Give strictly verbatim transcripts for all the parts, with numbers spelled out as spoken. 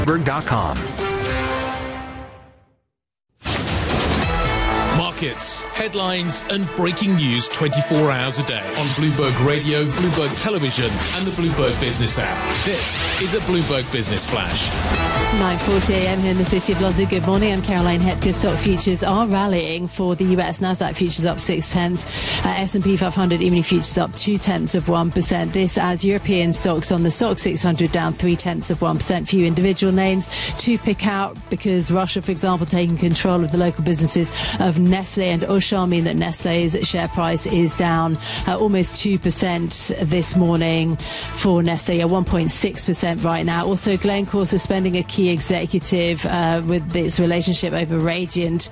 Bloomberg dot com. Markets, headlines and breaking news twenty-four hours a day on Bloomberg Radio, Bloomberg Television and the Bloomberg Business app. This is a Bloomberg Business Flash. nine forty a m here in the City of London. Good morning, I'm Caroline Hepker. Stock futures are rallying for the U S. Nasdaq futures up six tenths. Uh, S and P five hundred evening futures up two tenths of one percent. This as European stocks on the stock six hundred down three tenths of one percent. Few individual names to pick out because Russia, for example, taking control of the local businesses of Nestle and Auchan mean that Nestle's share price is down uh, almost two percent this morning for Nestle, at one point six percent right now. Also, Glencore suspending a key executive uh, with its relationship over Radiant,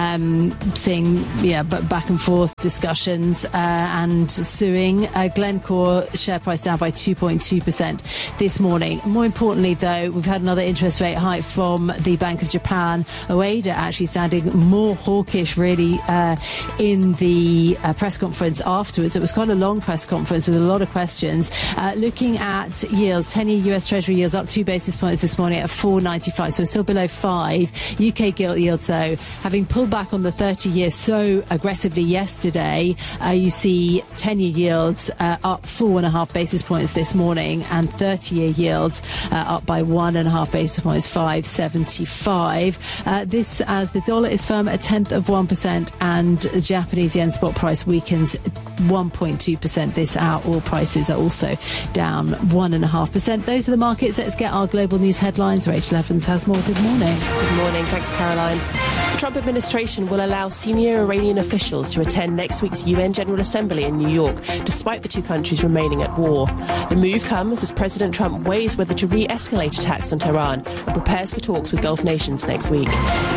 um, seeing yeah, but back and forth discussions uh, and suing. Uh, Glencore share price down by two point two percent this morning. More importantly, though, we've had another interest rate hike from the Bank of Japan. Ueda actually sounding more hawkish, really, uh, in the uh, press conference afterwards. It was quite a long press conference with a lot of questions. Uh, looking at yields, ten-year U S Treasury yields up two basis points this morning at four ninety-five, so we're still below five. U K gilt yields, though, having pulled back on the thirty-year so aggressively yesterday, uh, you see ten-year yields uh, up four and a half basis points this morning, and thirty-year yields uh, up by one and a half basis points, five seventy-five. Uh, this as the dollar is firm at a tenth of one percent, and the Japanese yen spot price weakens one point two percent this hour. All prices are also down one and a half percent. Those are the markets. Let's get our global news headlines. Rachel Evans has more. Good morning. Good morning. Thanks, Caroline. The Trump administration will allow senior Iranian officials to attend next week's U N General Assembly in New York, despite the two countries remaining at war. The move comes as President Trump weighs whether to re-escalate attacks on Tehran and prepares for talks with Gulf nations next week.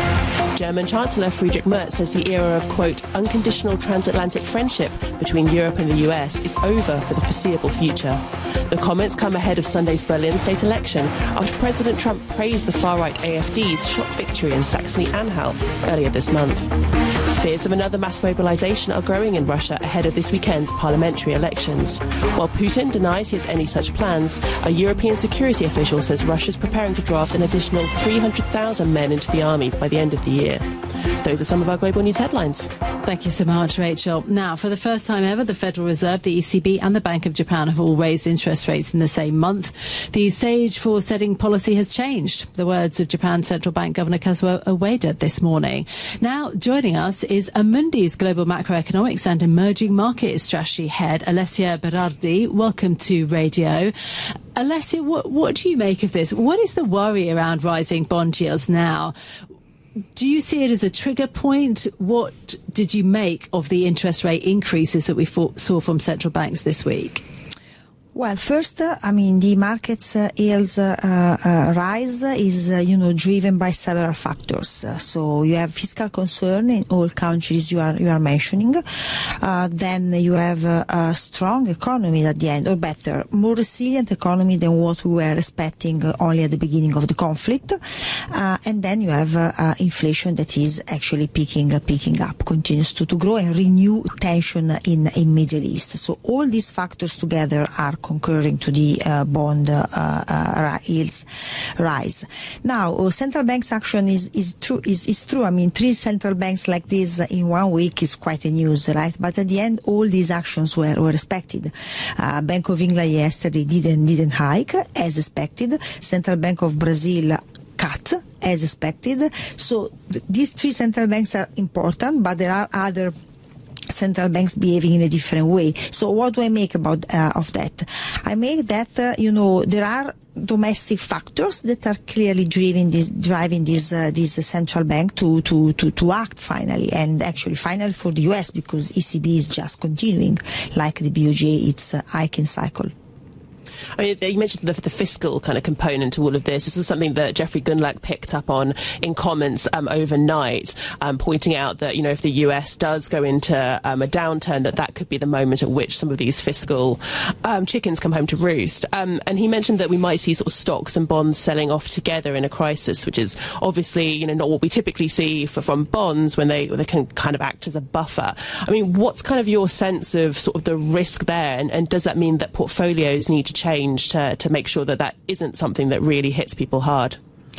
German Chancellor Friedrich Merz says the era of, quote, unconditional transatlantic friendship between Europe and the U S is over for the foreseeable future. The comments come ahead of Sunday's Berlin state election after President Trump praised the far-right A F D's shock victory in Saxony-Anhalt earlier this month. Fears of another mass mobilization are growing in Russia ahead of this weekend's parliamentary elections. While Putin denies he has any such plans, a European security official says Russia's preparing to draft an additional three hundred thousand men into the army by the end of the year. Those are some of our global news headlines. Thank you so much, Rachel. Now, for the first time ever, the Federal Reserve, the E C B and the Bank of Japan have all raised interest rates in the same month. The stage for setting policy has changed. The words of Japan Central Bank Governor Kazuo Ueda this morning. Now, joining us is Amundi's Global Macroeconomics and Emerging Markets Strategy Head, Alessia Berardi. Welcome to Radio. Alessia, what, what do you make of this? What is the worry around rising bond yields now? Do you see it as a trigger point? What did you make of the interest rate increases that we saw from central banks this week? Well, first, uh, I mean, the market's uh, yields uh, uh, rise is, uh, you know, driven by several factors. Uh, so you have fiscal concern in all countries you are you are mentioning. Uh, then you have uh, a strong economy at the end, or better, more resilient economy than what we were expecting uh, only at the beginning of the conflict. Uh, and then you have uh, uh, inflation that is actually picking uh, picking up, continues to, to grow and renew tension in in Middle East. So all these factors together are concurring to the uh, bond uh, uh, yields rise. Now, uh, central banks' action is is true. Is, is true. I mean, three central banks like this in one week is quite a news, right? But at the end, all these actions were were expected. Uh, Bank of England yesterday didn't didn't hike as expected. Central Bank of Brazil cut as expected. So th- these three central banks are important, but there are other central banks behaving in a different way. So what do I make about uh, of that? I make that uh, you know there are domestic factors that are clearly driving this driving this uh, this central bank to, to to to act finally, and actually finally for the U S, because E C B is just continuing like the B O J its uh, hiking cycle. I mean, you mentioned the, the fiscal kind of component to all of this. This was something that Jeffrey Gundlach picked up on in comments um, overnight, um, pointing out that, you know, if the U S does go into um, a downturn, that that could be the moment at which some of these fiscal um, chickens come home to roost. Um, and he mentioned that we might see sort of stocks and bonds selling off together in a crisis, which is obviously, you know, not what we typically see for, from bonds when they, when they can kind of act as a buffer. I mean, what's kind of your sense of sort of the risk there? And, and does that mean that portfolios need to change to, to make sure that that isn't something that really hits people hard?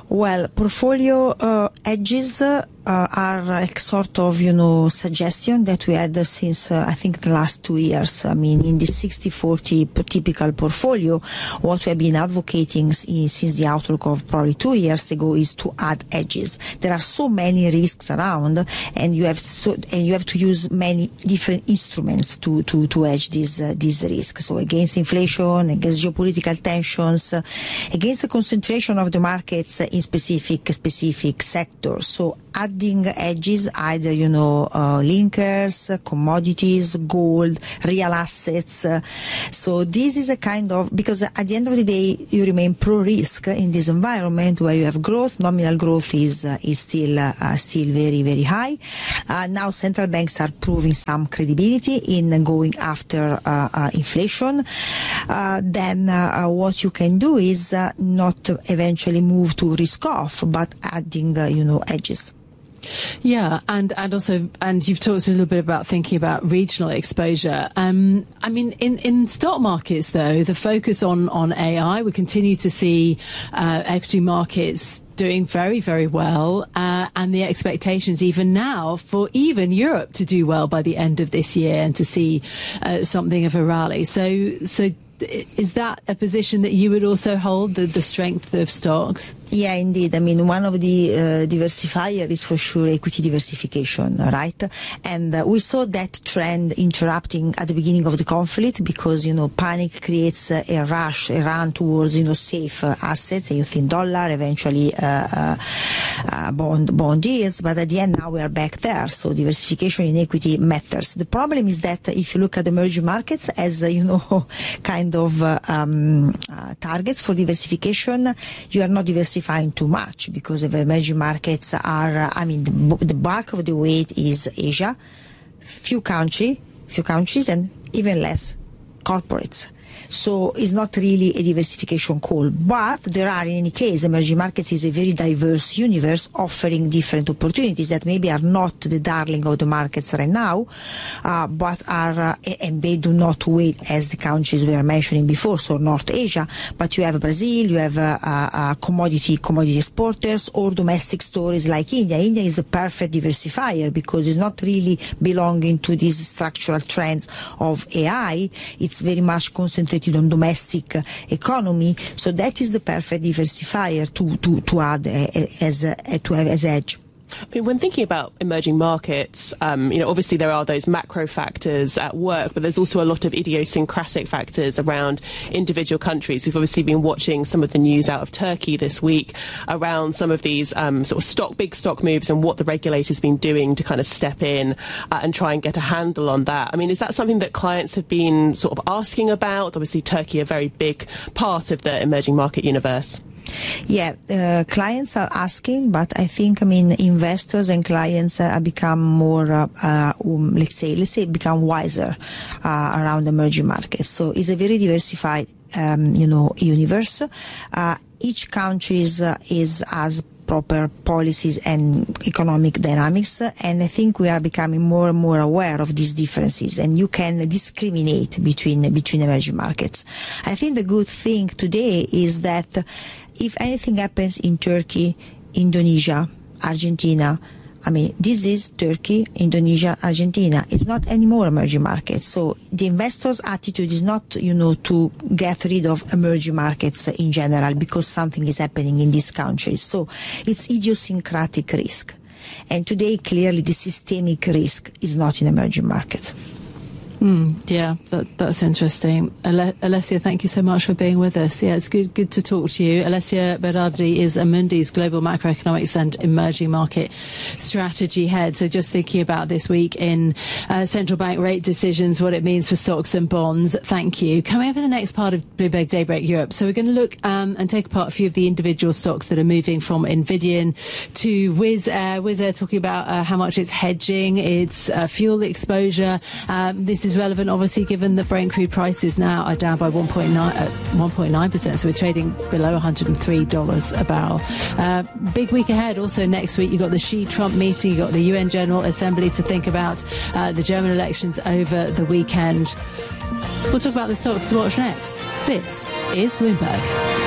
Well, portfolio uh, hedges uh, are like sort of, you know, suggestion that we had since, uh, I think, the last two years. I mean, in the sixty forty typical portfolio, what we have been advocating is, since the outlook of probably two years ago is to add hedges. There are so many risks around, and you have so, and you have to use many different instruments to, to, to hedge these, uh, these risks. So against inflation, against geopolitical tensions, uh, against the concentration of the markets in specific specific sectors. So adding hedges, either, you know, uh, linkers, uh, commodities, gold, real assets. Uh, so this is a kind of, because at the end of the day, you remain pro-risk in this environment where you have growth. Nominal growth is uh, is still uh, uh, still very, very high. Uh, now central banks are proving some credibility in going after uh, uh, inflation. Uh, then uh, uh, what you can do is uh, not eventually move to risk off, but adding, uh, you know, hedges. Yeah, and, and also, and you've talked a little bit about thinking about regional exposure. Um, I mean, in, in stock markets, though, the focus on, on A I, we continue to see uh, equity markets doing very, very well, uh, and the expectations even now for even Europe to do well by the end of this year and to see uh, something of a rally. So, so. Is that a position that you would also hold, the, the strength of stocks? Yeah, indeed. I mean, one of the uh, diversifier is for sure equity diversification, right? And uh, we saw that trend interrupting at the beginning of the conflict because, you know, panic creates uh, a rush, a run towards, you know, safe uh, assets, you think dollar, eventually uh, uh, uh, bond, bond yields. But at the end, now we are back there. So diversification in equity matters. The problem is that if you look at emerging markets as, uh, you know, kind of uh, um, uh, targets for diversification, you are not diversifying too much because of emerging markets are, uh, I mean, the, the bulk of the weight is Asia, few country, few countries, and even less corporates. So it's not really a diversification call, but there are, in any case, emerging markets is a very diverse universe offering different opportunities that maybe are not the darling of the markets right now, uh, but are, uh, and they do not weight as the countries we were mentioning before, so North Asia, but you have Brazil, you have uh, uh, commodity, commodity exporters, or domestic stories like India. India is a perfect diversifier because it's not really belonging to these structural trends of A I. It's very much concentrated on domestic uh, economy, so that is the perfect diversifier to to to add uh, as uh, to have as edge. I mean, when thinking about emerging markets, um, you know, obviously there are those macro factors at work, but there's also a lot of idiosyncratic factors around individual countries. We've obviously been watching some of the news out of Turkey this week around some of these um, sort of stock, big stock moves and what the regulator's been doing to kind of step in uh, and try and get a handle on that. I mean, is that something that clients have been sort of asking about? Obviously, Turkey, a very big part of the emerging market universe. Yeah, uh, clients are asking, but I think, I mean, investors and clients uh, have become more, uh, uh, um, let's say, let's say, become wiser uh, around emerging markets. So it's a very diversified, um, you know, universe. Uh, each country is, uh, is as proper policies and economic dynamics, and I think we are becoming more and more aware of these differences, and you can discriminate between between emerging markets. I think the good thing today is that if anything happens in Turkey, Indonesia, Argentina, I mean, this is Turkey, Indonesia, Argentina. It's not anymore emerging markets. So the investor's attitude is not, you know, to get rid of emerging markets in general because something is happening in these countries. So it's idiosyncratic risk. And today, clearly, the systemic risk is not in emerging markets. Mm, yeah, that, that's interesting. Ale- Alessia, thank you so much for being with us. Yeah, it's good good to talk to you. Alessia Berardi is Amundi's Global Macroeconomics and Emerging Market Strategy Head. So just thinking about this week in uh, central bank rate decisions, what it means for stocks and bonds. Thank you. Coming up in the next part of Bloomberg Daybreak Europe. So we're going to look um, and take apart a few of the individual stocks that are moving from Nvidian to Wizz Air. Wizz Air talking about uh, how much it's hedging, its uh, fuel exposure. Um, this is relevant, obviously, given that Brent crude prices now are down by one point nine percent, so we're trading below one hundred three dollars a barrel. Uh, big week ahead. Also next week, you've got the Xi-Trump meeting, you've got the U N General Assembly to think about, uh, the German elections over the weekend. We'll talk about the stocks to watch next. This is Bloomberg.